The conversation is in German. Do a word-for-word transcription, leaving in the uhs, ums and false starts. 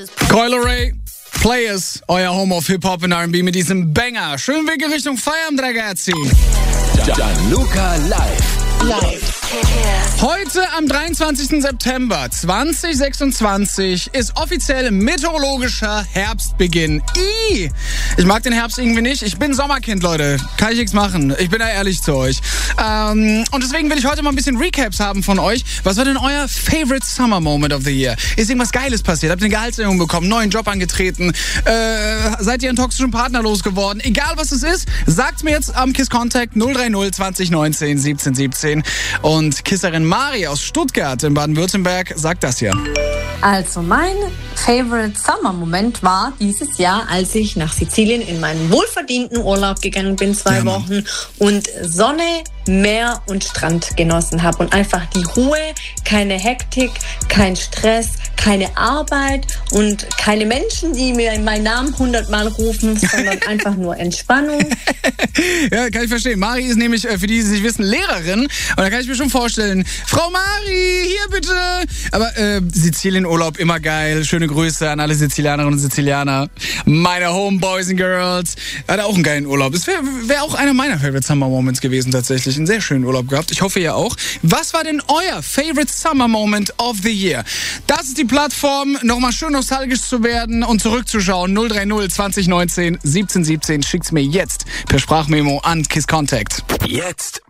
Coil Ray, Players, euer Home of Hip-Hop und R and B mit diesem Banger. Schönen Weg in Richtung Feierabend, ragazzi. Gianluca live. Live. Heute am dreiundzwanzigsten September zweitausendsechsundzwanzig ist offiziell meteorologischer Herbstbeginn. I, ich mag den Herbst irgendwie nicht. Ich bin Sommerkind, Leute. Kann ich nichts machen. Ich bin da ehrlich zu euch. Ähm, und deswegen will ich heute mal ein bisschen Recaps haben von euch. Was war denn euer Favorite Summer Moment of the Year? Ist irgendwas Geiles passiert? Habt ihr eine Gehaltserhöhung bekommen? Neuen Job angetreten? Äh, seid ihr einen toxischen Partner losgeworden? Egal was es ist, sagt's mir jetzt am Kiss Contact null drei null zwanzig neunzehn siebzehn siebzehn. Und Kisserin Mari aus Stuttgart in Baden-Württemberg sagt das hier. Also mein Favorite Summer Moment war dieses Jahr, als ich nach Sizilien in meinen wohlverdienten Urlaub gegangen bin, zwei Ja, Wochen und Sonne, Meer und Strand genossen habe und einfach die Ruhe, keine Hektik, kein Stress, keine Arbeit und keine Menschen, die mir meinen Namen hundertmal rufen, sondern einfach nur Entspannung. Ja, kann ich verstehen. Mari ist nämlich, für die, die es nicht wissen, Lehrerin. Und da kann ich mir schon vorstellen, Frau Mari, hier bitte. Aber äh, Sizilien-Urlaub, immer geil. Schöne Grüße an alle Sizilianerinnen und Sizilianer. Meine Homeboys and Girls. Hatte auch einen geilen Urlaub. Es wäre wär auch einer meiner Favorite Summer Moments gewesen tatsächlich. Einen sehr schönen Urlaub gehabt. Ich hoffe, ihr auch. Was war denn euer Favorite Summer Moment of the Year? Das ist die Plattform, nochmal schön nostalgisch zu werden und zurückzuschauen. null drei null zwanzig neunzehn siebzehn siebzehn. Schickt's mir jetzt per Sprachmemo an Kiss Contact. Jetzt